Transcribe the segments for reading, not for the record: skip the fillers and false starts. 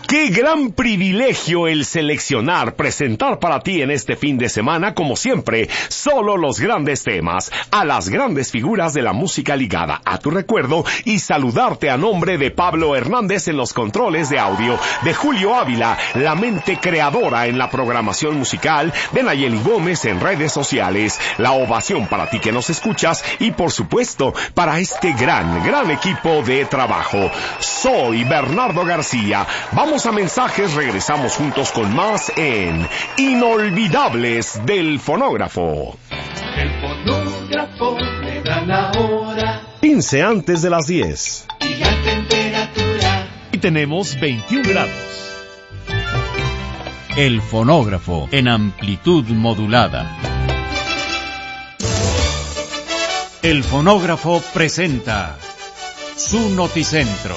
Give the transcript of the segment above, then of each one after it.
Qué gran privilegio el seleccionar, presentar para ti en este fin de semana, como siempre, solo los grandes temas, a las grandes figuras de la música ligada a tu recuerdo y saludarte a nombre de Pablo Hernández en los controles de audio, de Julio Ávila, la mente creadora en la programación musical, de Nayeli Gómez en redes sociales, la ovación para ti que nos escuchas y por supuesto para este gran equipo de trabajo. Soy Bernardo García. Vamos a mensajes, regresamos juntos con más en Inolvidables del Fonógrafo. El fonógrafo le da la hora. 15 antes de las 10. Y la temperatura. Y tenemos 21 grados. El fonógrafo en amplitud modulada. El fonógrafo presenta su noticentro.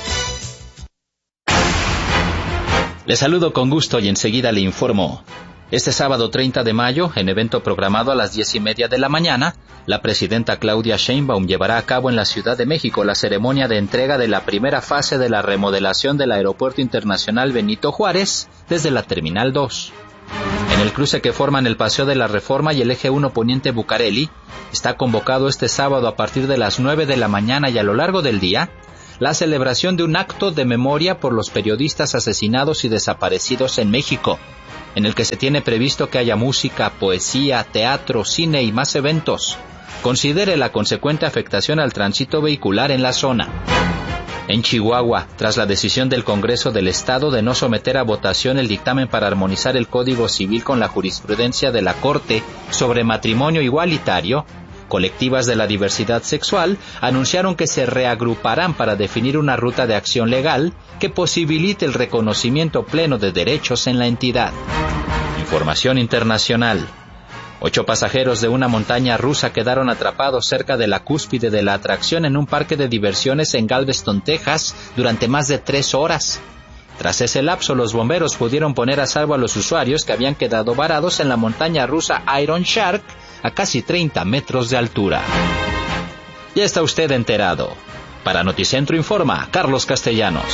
Le saludo con gusto y enseguida le informo. Este sábado 30 de mayo, en evento programado a las 10:30 de la mañana, la presidenta Claudia Sheinbaum llevará a cabo en la Ciudad de México la ceremonia de entrega de la primera fase de la remodelación del Aeropuerto Internacional Benito Juárez desde la Terminal 2. En el cruce que forman el Paseo de la Reforma y el Eje 1 Poniente Bucareli, está convocado este sábado a partir de las 9 de la mañana y a lo largo del día, la celebración de un acto de memoria por los periodistas asesinados y desaparecidos en México, en el que se tiene previsto que haya música, poesía, teatro, cine y más eventos. Considere la consecuente afectación al tránsito vehicular en la zona. En Chihuahua, tras la decisión del Congreso del Estado de no someter a votación el dictamen para armonizar el Código Civil con la jurisprudencia de la Corte sobre matrimonio igualitario, colectivas de la diversidad sexual anunciaron que se reagruparán para definir una ruta de acción legal que posibilite el reconocimiento pleno de derechos en la entidad. Información internacional. 8 pasajeros de una montaña rusa quedaron atrapados cerca de la cúspide de la atracción en un parque de diversiones en Galveston, Texas, durante más de 3 horas. Tras ese lapso, los bomberos pudieron poner a salvo a los usuarios que habían quedado varados en la montaña rusa Iron Shark a casi 30 metros de altura. Ya está usted enterado. Para Noticentro informa Carlos Castellanos.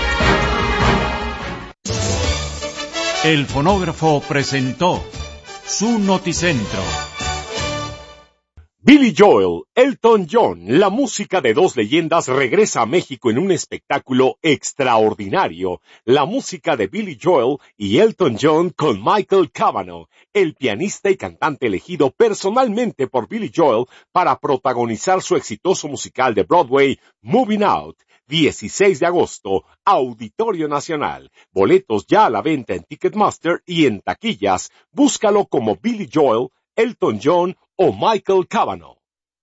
El fonógrafo presentó su noticentro. Billy Joel, Elton John, la música de dos leyendas regresa a México en un espectáculo extraordinario. La música de Billy Joel y Elton John con Michael Cavanaugh, el pianista y cantante elegido personalmente por Billy Joel para protagonizar su exitoso musical de Broadway, Moving Out. 16 de agosto, Auditorio Nacional. Boletos ya a la venta en Ticketmaster y en taquillas. Búscalo como Billy Joel, Elton John o Michael Cavanaugh.